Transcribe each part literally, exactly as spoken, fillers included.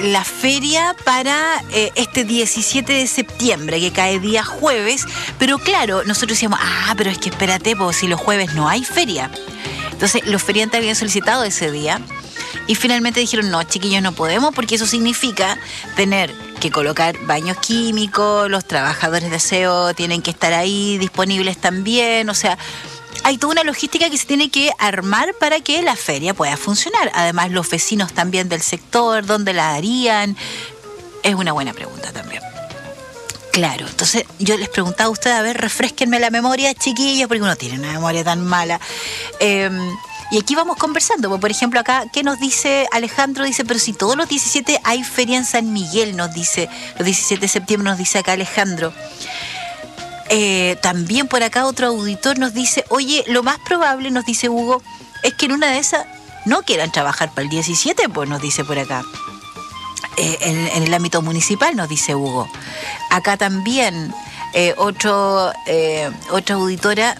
la feria para eh, este diecisiete de septiembre, que cae día jueves. Pero claro, nosotros decíamos, ah, pero es que espérate, pues si los jueves no hay feria. Entonces los feriantes habían solicitado ese día y finalmente dijeron, no, chiquillos, no podemos, porque eso significa tener que colocar baños químicos, los trabajadores de aseo tienen que estar ahí disponibles también, o sea, hay toda una logística que se tiene que armar para que la feria pueda funcionar. Además, los vecinos también del sector, ¿dónde la harían? Es una buena pregunta también. Claro, entonces yo les preguntaba a ustedes, a ver, refrésquenme la memoria, chiquillos, porque uno tiene una memoria tan mala. Eh, y aquí vamos conversando. Por ejemplo, acá, ¿qué nos dice Alejandro? Dice, pero si todos los diecisiete hay feria en San Miguel, nos dice, los diecisiete de septiembre nos dice acá Alejandro. Eh, también por acá otro auditor nos dice, oye, lo más probable, nos dice Hugo, es que en una de esas no quieran trabajar para el diecisiete, pues nos dice por acá. Eh, en, en el ámbito municipal, nos dice Hugo. Acá también eh, otro, eh, otra auditora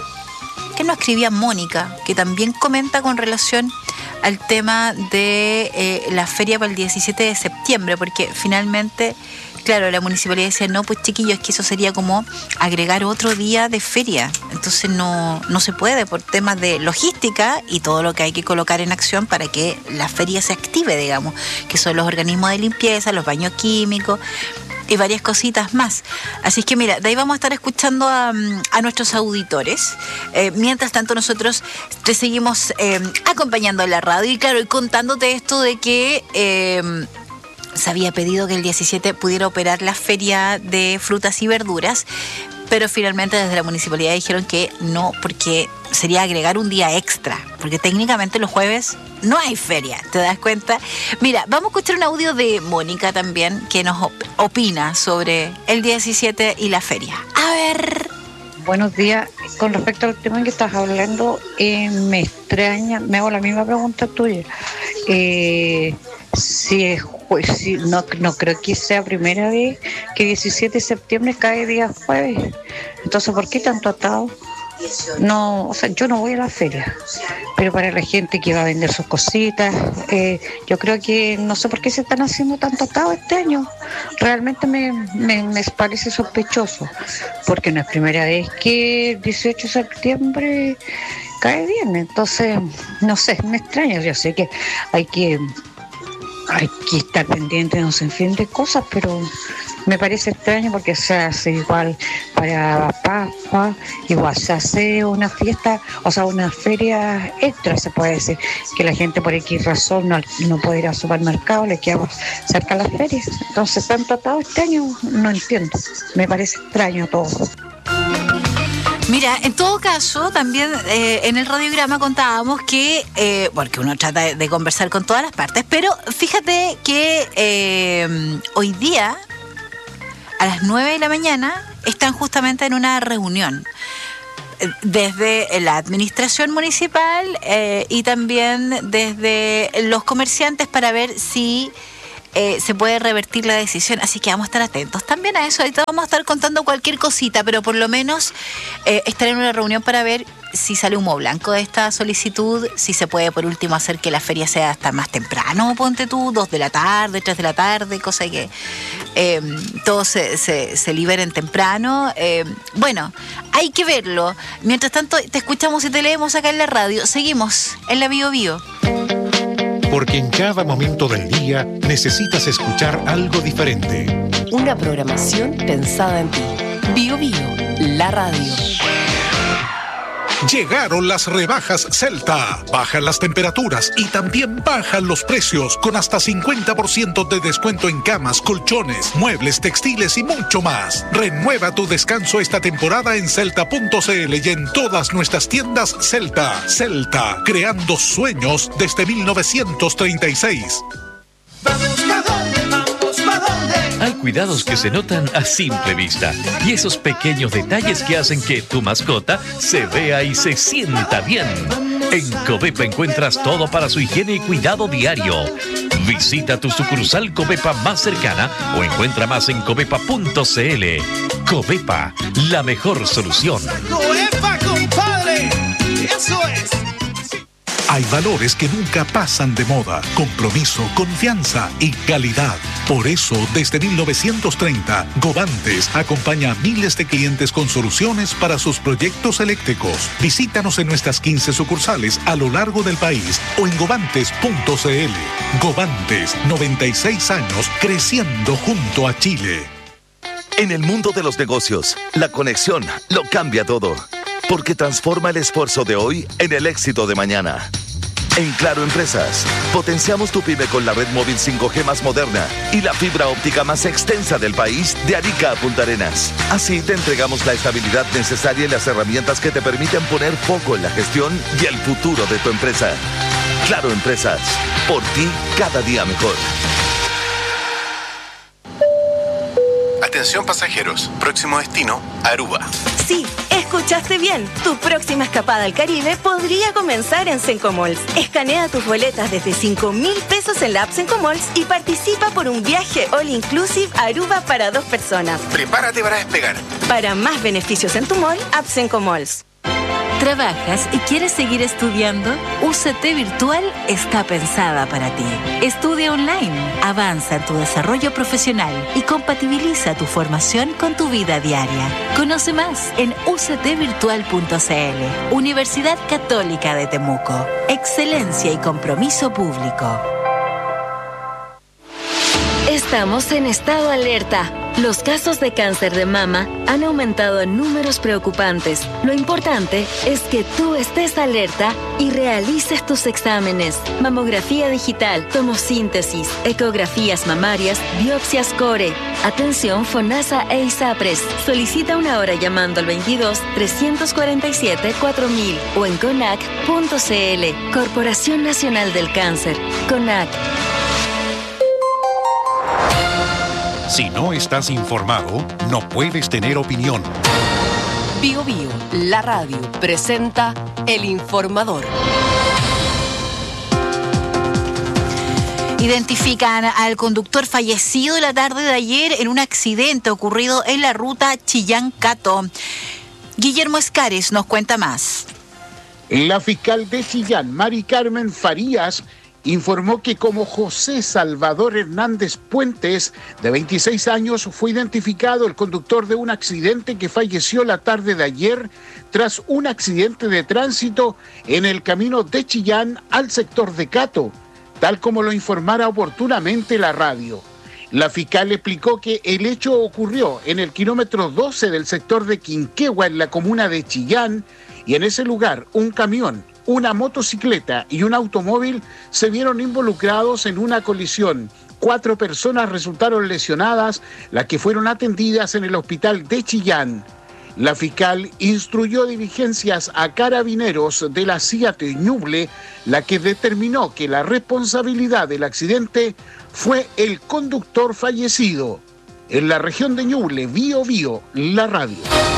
que nos escribía, Mónica, que también comenta con relación al tema de eh, la feria para el diecisiete de septiembre, porque finalmente, claro, la municipalidad decía, no, pues chiquillos, es que eso sería como agregar otro día de feria. Entonces no, no se puede por temas de logística y todo lo que hay que colocar en acción para que la feria se active, digamos, que son los organismos de limpieza, los baños químicos y varias cositas más. Así es que mira, de ahí vamos a estar escuchando a, a nuestros auditores. Eh, mientras tanto nosotros te seguimos eh, acompañando en la radio y claro, y contándote esto de que Eh, se había pedido que el diecisiete pudiera operar la feria de frutas y verduras, pero finalmente desde la municipalidad dijeron que no, porque sería agregar un día extra, porque técnicamente los jueves no hay feria, ¿te das cuenta? Mira, vamos a escuchar un audio de Mónica también, que nos op- opina sobre el diecisiete y la feria. A ver. Buenos días. Con respecto al tema que estás hablando, eh, me extraña, me hago la misma pregunta tuya. Eh, si es Pues sí, no, no creo que sea primera vez que diecisiete de septiembre cae día jueves. Entonces, ¿por qué tanto atado? No, o sea, yo no voy a la feria, pero para la gente que va a vender sus cositas, eh, yo creo que no sé por qué se están haciendo tanto atado este año. Realmente me, me, me parece sospechoso, porque no es primera vez que el dieciocho de septiembre cae bien. Entonces, no sé, me extraña. Yo sé que hay que... Hay que estar pendiente de un sinfín de cosas, pero me parece extraño porque se hace igual para Pascua, igual se hace una fiesta, o sea, una feria extra, se puede decir, que la gente por X razón no, no puede ir al supermercado, le queda cerca las ferias. Entonces, ¿tanto atado este año? No entiendo, me parece extraño todo. Mira, en todo caso, también eh, en el radiograma contábamos que, eh, porque uno trata de, de conversar con todas las partes, pero fíjate que eh, hoy día, a las nueve de la mañana, están justamente en una reunión desde la administración municipal eh, y también desde los comerciantes para ver si Eh, se puede revertir la decisión, así que vamos a estar atentos también a eso. Ahorita vamos a estar contando cualquier cosita, pero por lo menos eh, estar en una reunión para ver si sale humo blanco de esta solicitud, si se puede por último hacer que la feria sea hasta más temprano, ponte tú, dos de la tarde, tres de la tarde, cosa que eh, todos se, se, se liberen temprano. Eh, bueno, hay que verlo. Mientras tanto, te escuchamos y te leemos acá en la radio. Seguimos en la Bio Bio. Porque en cada momento del día necesitas escuchar algo diferente. Una programación pensada en ti. Bio Bio, la radio. Llegaron las rebajas Celta. Bajan las temperaturas y también bajan los precios con hasta cincuenta por ciento de descuento en camas, colchones, muebles, textiles y mucho más. Renueva tu descanso esta temporada en celta punto c l y en todas nuestras tiendas Celta. Celta, creando sueños desde mil novecientos treinta y seis. Vamos pa' dónde, vamos pa' dónde. Hay cuidados que se notan a simple vista y esos pequeños detalles que hacen que tu mascota se vea y se sienta bien. En Covepa encuentras todo para su higiene y cuidado diario. Visita tu sucursal Covepa más cercana o encuentra más en covepa punto c l. Covepa, la mejor solución. ¡Covepa, compadre! ¡Eso es! Hay valores que nunca pasan de moda: compromiso, confianza y calidad. Por eso, desde mil novecientos treinta, Govantes acompaña a miles de clientes con soluciones para sus proyectos eléctricos. Visítanos en nuestras quince sucursales a lo largo del país o en govantes punto cl. Govantes, noventa y seis años creciendo junto a Chile. En el mundo de los negocios, la conexión lo cambia todo, porque transforma el esfuerzo de hoy en el éxito de mañana. En Claro Empresas, potenciamos tu pyme con la red móvil cinco G más moderna y la fibra óptica más extensa del país, de Arica a Punta Arenas. Así te entregamos la estabilidad necesaria y las herramientas que te permiten poner foco en la gestión y el futuro de tu empresa. Claro Empresas, por ti cada día mejor. Atención pasajeros, próximo destino, Aruba. Sí, escuchaste bien. Tu próxima escapada al Caribe podría comenzar en Sencomalls. Escanea tus boletas desde cinco mil pesos en la app Sencomalls y participa por un viaje all inclusive a Aruba para dos personas. Prepárate para despegar. Para más beneficios en tu mall, app Sencomalls. ¿Trabajas y quieres seguir estudiando? U C T Virtual está pensada para ti. Estudia online, avanza en tu desarrollo profesional y compatibiliza tu formación con tu vida diaria. Conoce más en u c t virtual punto c l. Universidad Católica de Temuco. Excelencia y compromiso público. Estamos en estado alerta. Los casos de cáncer de mama han aumentado en números preocupantes. Lo importante es que tú estés alerta y realices tus exámenes. Mamografía digital, tomosíntesis, ecografías mamarias, biopsias core. Atención FONASA e ISAPRES. Solicita una hora llamando al veintidós, trescientos cuarenta y siete, cuatro mil o en conac punto c l. Corporación Nacional del Cáncer. CONAC. Si no estás informado, no puedes tener opinión. Bio Bio, la radio, presenta El Informador. Identifican al conductor fallecido la tarde de ayer en un accidente ocurrido en la ruta Chillán-Cato. Guillermo Escares nos cuenta más. La fiscal de Chillán, Mari Carmen Farías, informó que como José Salvador Hernández Puentes, de veintiséis años, fue identificado el conductor de un accidente que falleció la tarde de ayer tras un accidente de tránsito en el camino de Chillán al sector de Cato, tal como lo informara oportunamente la radio. La fiscal explicó que el hecho ocurrió en el kilómetro doce del sector de Quinquegua, en la comuna de Chillán, y en ese lugar un camión, una motocicleta y un automóvil se vieron involucrados en una colisión. Cuatro personas resultaron lesionadas, las que fueron atendidas en el hospital de Chillán. La fiscal instruyó diligencias a carabineros de la CIAT Ñuble, la que determinó que la responsabilidad del accidente fue el conductor fallecido. En la región de Ñuble, Bio Bio, la radio.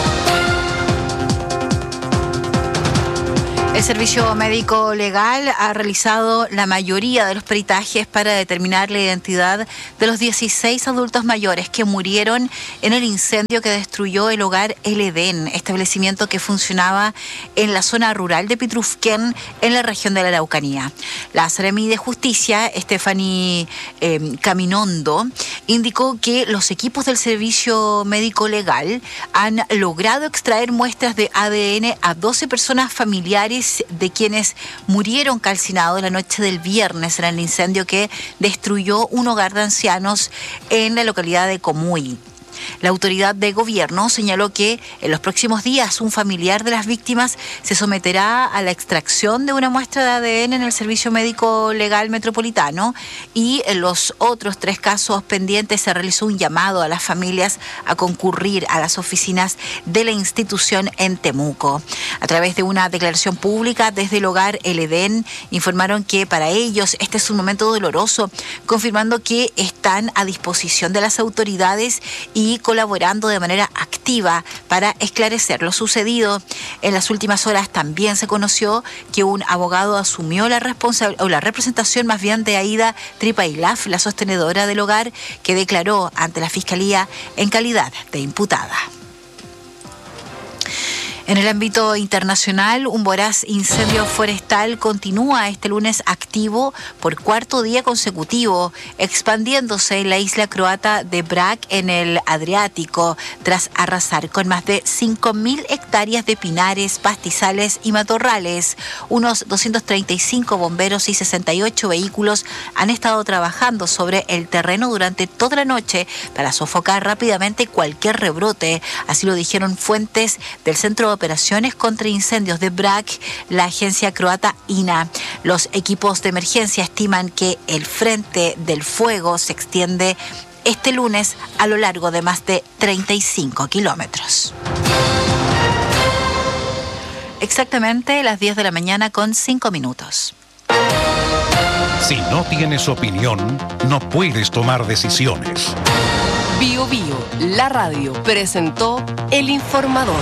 El Servicio Médico Legal ha realizado la mayoría de los peritajes para determinar la identidad de los dieciséis adultos mayores que murieron en el incendio que destruyó el hogar El Edén, establecimiento que funcionaba en la zona rural de Pitrufquén, en la región de la Araucanía. La Seremi de Justicia, Stephanie eh, Caminondo, indicó que los equipos del Servicio Médico Legal han logrado extraer muestras de A D N a doce personas familiares de quienes murieron calcinados la noche del viernes en el incendio que destruyó un hogar de ancianos en la localidad de Comuy. La autoridad de gobierno señaló que en los próximos días un familiar de las víctimas se someterá a la extracción de una muestra de A D N en el Servicio Médico Legal Metropolitano, y en los otros tres casos pendientes se realizó un llamado a las familias a concurrir a las oficinas de la institución en Temuco. A través de una declaración pública desde el hogar El Edén informaron que para ellos este es un momento doloroso, confirmando que están a disposición de las autoridades y y colaborando de manera activa para esclarecer lo sucedido. En las últimas horas también se conoció que un abogado asumió la responsabilidad o la representación más bien de Aida Tripailaf, la sostenedora del hogar, que declaró ante la Fiscalía en calidad de imputada. En el ámbito internacional, un voraz incendio forestal continúa este lunes activo por cuarto día consecutivo, expandiéndose en la isla croata de Brač en el Adriático, tras arrasar con más de cinco mil hectáreas de pinares, pastizales y matorrales. Unos doscientos treinta y cinco bomberos y sesenta y ocho vehículos han estado trabajando sobre el terreno durante toda la noche para sofocar rápidamente cualquier rebrote. Así lo dijeron fuentes del Centro de Operaciones contra Incendios de Brač, la agencia croata I N A. Los equipos de emergencia estiman que el frente del fuego se extiende este lunes a lo largo de más de treinta y cinco kilómetros. Exactamente las diez de la mañana con cinco minutos. Si no tienes opinión, no puedes tomar decisiones. Bio Bio, la radio, presentó El Informador.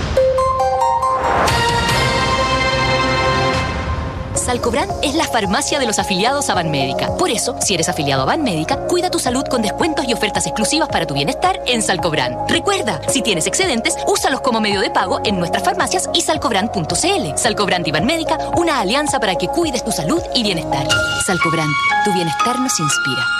Salcobran es la farmacia de los afiliados a Banmédica. Por eso, si eres afiliado a Banmédica, cuida tu salud con descuentos y ofertas exclusivas para tu bienestar en Salcobran. Recuerda, si tienes excedentes, úsalos como medio de pago en nuestras farmacias y salcobran punto c l. Salcobran y Banmédica, una alianza para que cuides tu salud y bienestar. Salcobran, tu bienestar nos inspira.